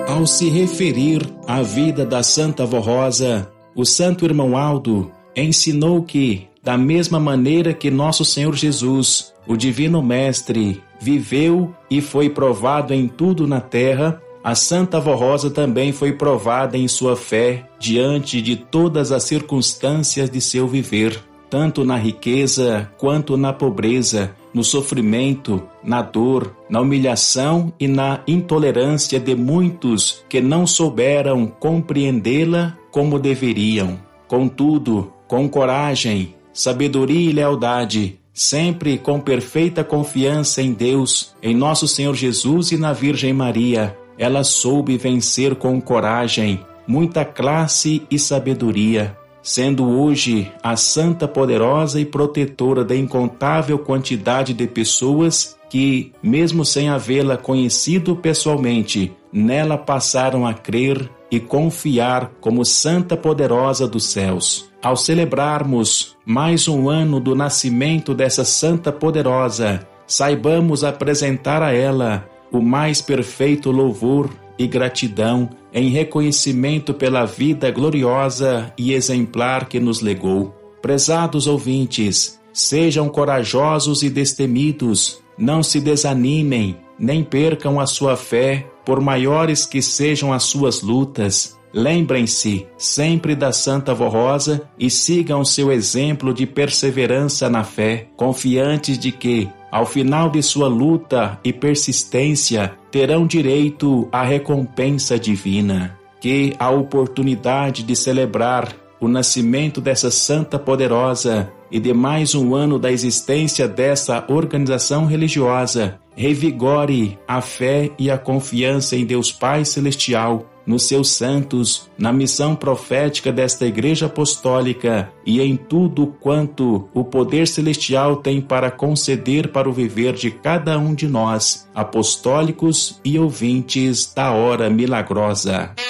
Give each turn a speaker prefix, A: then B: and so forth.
A: Ao se referir à vida da Santa Avó Rosa, o Santo Irmão Aldo ensinou que, da mesma maneira que Nosso Senhor Jesus, o Divino Mestre, viveu e foi provado em tudo na terra, a Santa Avó Rosa também foi provada em sua fé diante de todas as circunstâncias de seu viver, tanto na riqueza quanto na pobreza, no sofrimento, na dor, na humilhação e na intolerância de muitos que não souberam compreendê-la como deveriam. Contudo, com coragem, sabedoria e lealdade, sempre com perfeita confiança em Deus, em Nosso Senhor Jesus e na Virgem Maria, ela soube vencer com coragem, muita classe e sabedoria, sendo hoje a santa poderosa e protetora da incontável quantidade de pessoas que, mesmo sem havê-la conhecido pessoalmente, nela passaram a crer e confiar como santa poderosa dos céus. Ao celebrarmos mais um ano do nascimento dessa santa poderosa, saibamos apresentar a ela o mais perfeito louvor e gratidão em reconhecimento pela vida gloriosa e exemplar que nos legou. Prezados ouvintes, sejam corajosos e destemidos, não se desanimem, nem percam a sua fé, por maiores que sejam as suas lutas. Lembrem-se sempre da Santa Avó Rosa e sigam seu exemplo de perseverança na fé, confiantes de que, ao final de sua luta e persistência, terão direito à recompensa divina. Que a oportunidade de celebrar o nascimento dessa Santa Poderosa e de mais um ano da existência dessa organização religiosa revigore a fé e a confiança em Deus Pai Celestial, nos seus santos, na missão profética desta Igreja Apostólica e em tudo quanto o poder celestial tem para conceder para o viver de cada um de nós, apostólicos e ouvintes da Hora Milagrosa.